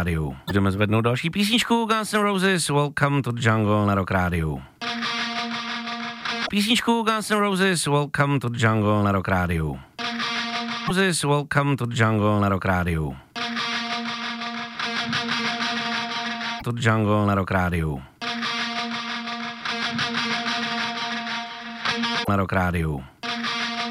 Rádiu. Budeme zvednout další písničku Guns N' Roses, Welcome to the Jungle na Rock Rádiu. Písničku Guns N' Roses, Welcome to the Jungle na Rock Rádiu. Roses, Welcome to the Jungle na Rock Rádiu. To the Jungle na Rock Rádiu. Na Rock Rádiu.